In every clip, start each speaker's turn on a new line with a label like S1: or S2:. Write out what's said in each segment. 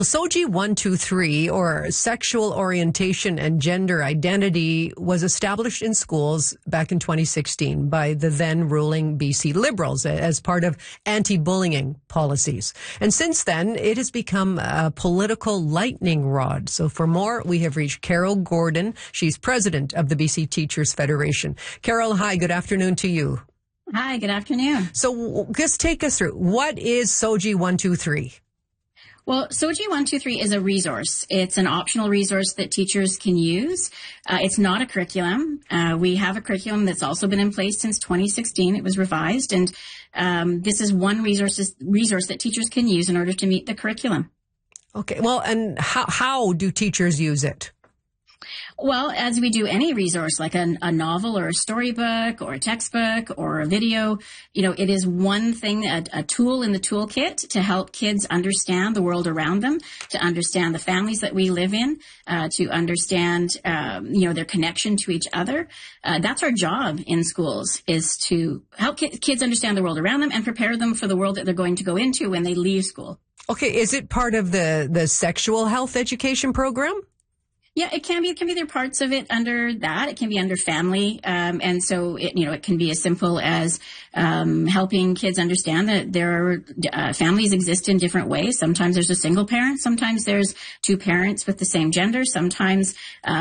S1: SOGI 123, or Sexual Orientation and Gender Identity, was established in schools back in 2016 by the then ruling BC Liberals as part of anti-bullying policies. And since then, it has become a political lightning rod. So for more, we have reached Carol Gordon. She's president of the BC Teachers Federation. Carol, hi, good afternoon to you.
S2: Hi, good afternoon.
S1: So just take us through, what is SOGI 123?
S2: Well, SOGI 123 is a resource. It's an optional resource that teachers can use. It's not a curriculum. We have a curriculum that's also been in place since 2016. It was revised, and this is one resource that teachers can use in order to meet the curriculum.
S1: Okay, well, and how do teachers use it?
S2: Well, as we do any resource, like a novel or a storybook or a textbook or a video, it is one thing, a tool in the toolkit to help kids understand the world around them, to understand the families that we live in, to understand, their connection to each other. That's our job in schools, is to help kids understand the world around them and prepare them for the world that they're going to go into when they leave school.
S1: Okay, is it part of the sexual health education program?
S2: Yeah, it can be. There are parts of it under that. It can be under family. And so it can be as simple as, helping kids understand that there are, families exist in different ways. Sometimes there's a single parent. Sometimes there's two parents with the same gender. Sometimes,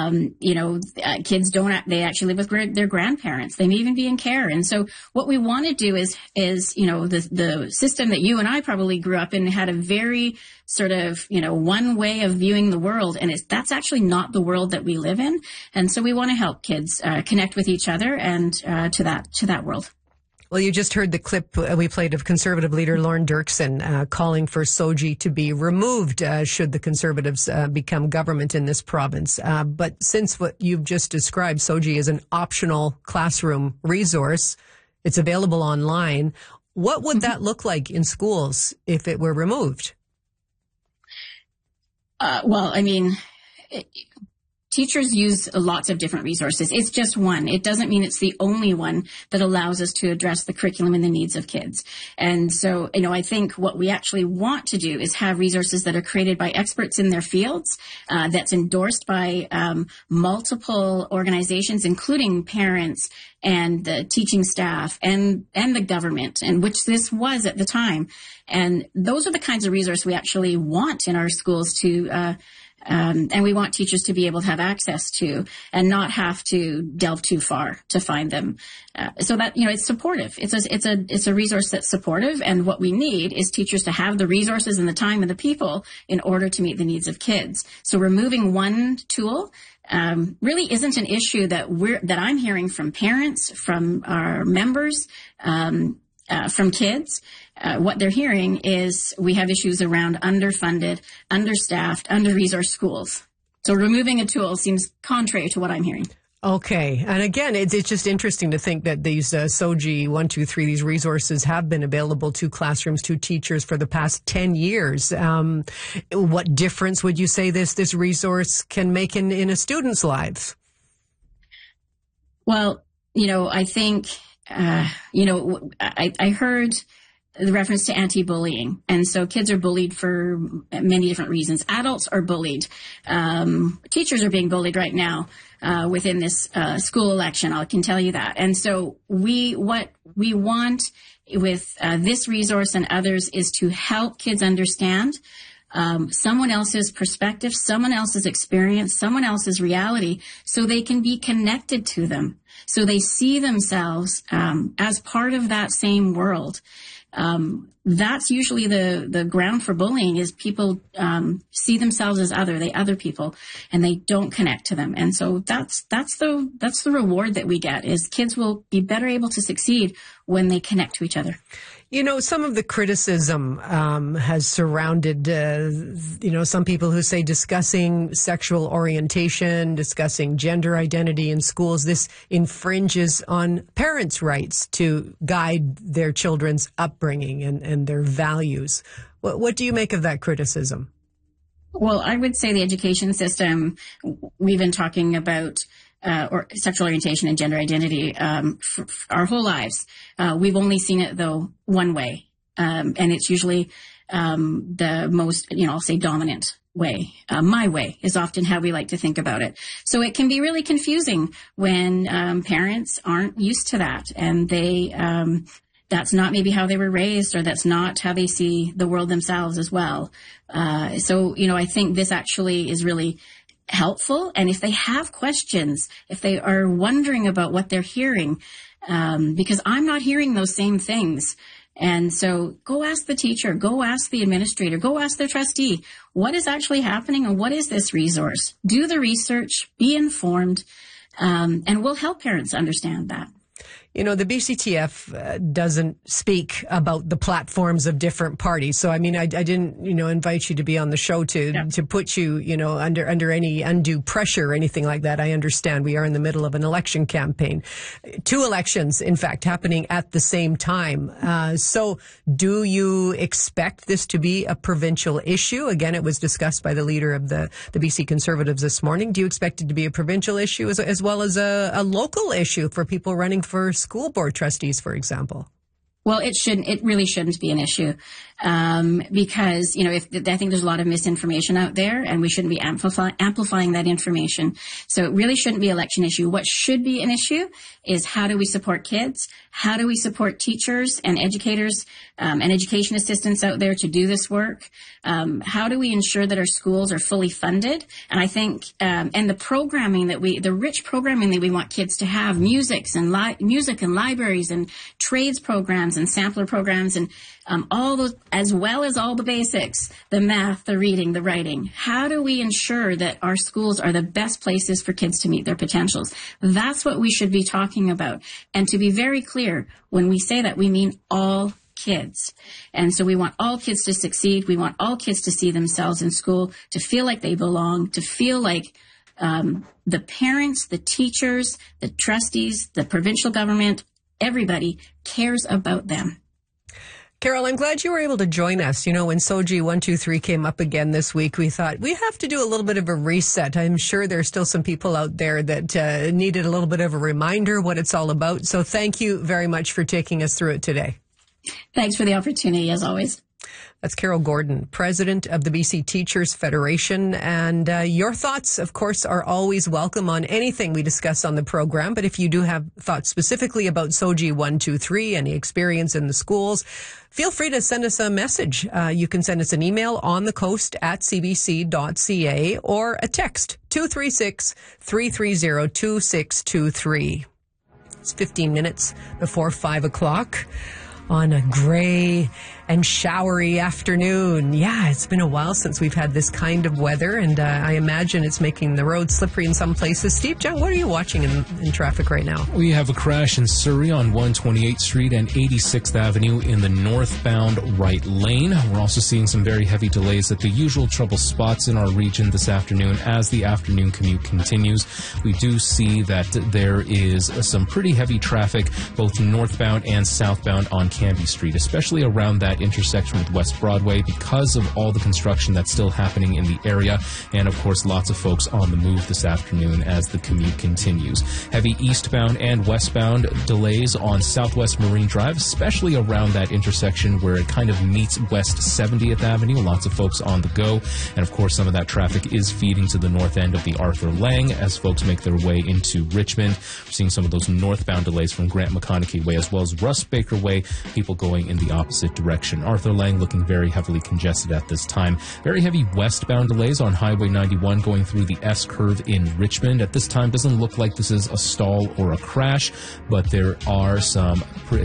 S2: kids they actually live with their grandparents. They may even be in care. And so what we want to do is, the system that you and I probably grew up in had a very sort of, one way of viewing the world. And that's actually not the world that we live in. And so we want to help kids connect with each other and to that world.
S1: Well, you just heard the clip we played of Conservative leader Lorne Dirksen calling for SOGI to be removed should the Conservatives become government in this province. But since what you've just described, SOGI is an optional classroom resource. It's available online. What would that look like in schools if it were removed?
S2: Teachers use lots of different resources. It's just one. It doesn't mean it's the only one that allows us to address the curriculum and the needs of kids. And so, I think what we actually want to do is have resources that are created by experts in their fields, that's endorsed by multiple organizations, including parents and the teaching staff and the government, and which this was at the time. And those are the kinds of resources we actually want in our schools to and we want teachers to be able to have access to and not have to delve too far to find them. So that, it's supportive. It's a resource that's supportive. And what we need is teachers to have the resources and the time and the people in order to meet the needs of kids. So removing one tool really isn't an issue that I'm hearing from parents, from our members, from kids. What they're hearing is we have issues around underfunded, understaffed, under-resourced schools. So removing a tool seems contrary to what I'm hearing.
S1: Okay. And again, it's just interesting to think that these SOGI 123, these resources have been available to classrooms, to teachers for the past 10 years. What difference would you say this resource can make in a student's lives?
S2: Well, I think, I heard the reference to anti-bullying. And so kids are bullied for many different reasons. Adults are bullied. Teachers are being bullied right now within this school election. I can tell you that. And so what we want with this resource and others is to help kids understand someone else's perspective, someone else's experience, someone else's reality, so they can be connected to them. So they see themselves as part of that same world. That's usually the ground for bullying, is people see themselves as other people, and they don't connect to them. And so that's the reward that we get, is kids will be better able to succeed when they connect to each other.
S1: Some of the criticism has surrounded, some people who say discussing sexual orientation, discussing gender identity in schools, this infringes on parents' rights to guide their children's upbringing and their values. What do you make of that criticism?
S2: Well, I would say the education system, we've been talking about or sexual orientation and gender identity for our whole lives. We've only seen it, though, one way. And it's usually the most, I'll say dominant way. My way is often how we like to think about it. So it can be really confusing when parents aren't used to that, and they that's not maybe how they were raised, or that's not how they see the world themselves as well. So I think this actually is really helpful. And if they have questions, if they are wondering about what they're hearing, because I'm not hearing those same things. And so go ask the teacher, go ask the administrator, go ask their trustee, what is actually happening and what is this resource? Do the research, be informed, and we'll help parents understand that.
S1: The BCTF doesn't speak about the platforms of different parties. So, I didn't, invite you to be on the show to put you, under any undue pressure or anything like that. I understand we are in the middle of an election campaign. 2 elections, in fact, happening at the same time. So do you expect this to be a provincial issue? Again, it was discussed by the leader of the BC Conservatives this morning. Do you expect it to be a provincial issue as well as a local issue for people running for school board trustees, for example?
S2: Well, it really shouldn't be an issue. Because, I think there's a lot of misinformation out there, and we shouldn't be amplifying that information. So it really shouldn't be an election issue. What should be an issue is, how do we support kids? How do we support teachers and educators, and education assistants out there to do this work? How do we ensure that our schools are fully funded? And I think, and the programming the rich programming that we want kids to have, music and libraries and trades programs and sampler programs and all those, as well as all the basics, the math, the reading, the writing. How do we ensure that our schools are the best places for kids to meet their potentials? That's what we should be talking about. And to be very clear, when we say that, we mean all kids. And so we want all kids to succeed. We want all kids to see themselves in school, to feel like they belong, to feel like the parents, the teachers, the trustees, the provincial government, everybody cares about them.
S1: Carol, I'm glad you were able to join us. When SOGI 123 came up again this week, we thought we have to do a little bit of a reset. I'm sure there's still some people out there that needed a little bit of a reminder what it's all about. So thank you very much for taking us through it today.
S2: Thanks for the opportunity, as always.
S1: That's Carol Gordon, president of the BC Teachers Federation. And your thoughts, of course, are always welcome on anything we discuss on the program. But if you do have thoughts specifically about SOGI 123, any experience in the schools, feel free to send us a message. You can send us an email on the coast at cbc.ca or a text 236-330-2623. It's 15 minutes before 5 o'clock. On a gray and showery afternoon. Yeah, it's been a while since we've had this kind of weather, and I imagine it's making the road slippery in some places. Steve Jung, what are you watching in traffic right now?
S3: We have a crash in Surrey on 128th Street and 86th Avenue in the northbound right lane. We're also seeing some very heavy delays at the usual trouble spots in our region this afternoon as the afternoon commute continues. We do see that there is some pretty heavy traffic both northbound and southbound on Cambie Street, especially around that intersection with West Broadway because of all the construction that's still happening in the area. And of course, lots of folks on the move this afternoon as the commute continues. Heavy eastbound and westbound delays on Southwest Marine Drive, especially around that intersection where it kind of meets West 70th Avenue. Lots of folks on the go. And of course, some of that traffic is feeding to the north end of the Arthur Lang as folks make their way into Richmond. We're seeing some of those northbound delays from Grant McConaughey Way as well as Russ Baker Way, people going in the opposite direction. Arthur Lang looking very heavily congested at this time. Very heavy westbound delays on Highway 91 going through the S-curve in Richmond. At this time, doesn't look like this is a stall or a crash, but there are some pretty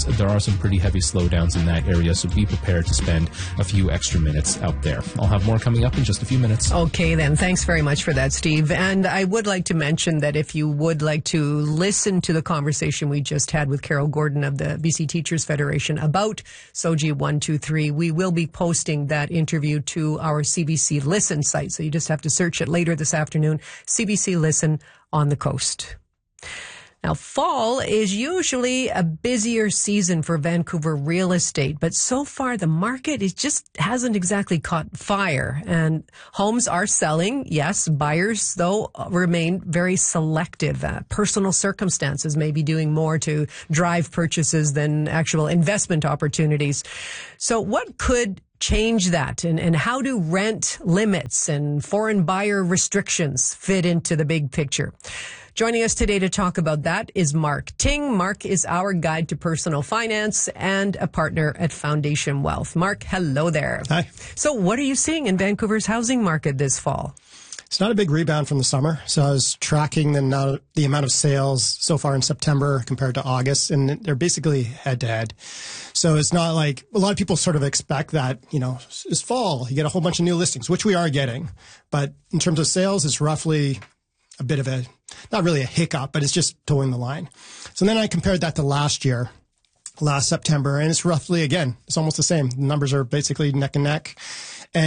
S3: heavy slowdowns in that area, so be prepared to spend a few extra minutes out there. I'll have more coming up in just a few minutes.
S1: Okay, then. Thanks very much for that, Steve. And I would like to mention that if you would like to listen to the conversation we just had with Carol Gordon of the BC Teachers Federation about SOGI 123, we will be posting that interview to our CBC Listen site. So you just have to search it later this afternoon, CBC Listen on the coast. Now, fall is usually a busier season for Vancouver real estate, but so far the market hasn't exactly caught fire. And homes are selling, yes. Buyers, though, remain very selective. Personal circumstances may be doing more to drive purchases than actual investment opportunities. So what could change that? And how do rent limits and foreign buyer restrictions fit into the big picture? Joining us today to talk about that is Mark Ting. Mark is our guide to personal finance and a partner at Foundation Wealth. Mark, hello there.
S4: Hi.
S1: So what are you seeing in Vancouver's housing market this fall?
S4: It's not a big rebound from the summer. So I was tracking the amount of sales so far in September compared to August, and they're basically head to head. So it's not like a lot of people sort of expect that, this fall you get a whole bunch of new listings, which we are getting. But in terms of sales, it's roughly a bit of not really a hiccup, but it's just towing the line. So then I compared that to last September, and it's roughly, again, it's almost the same. The numbers are basically neck and neck.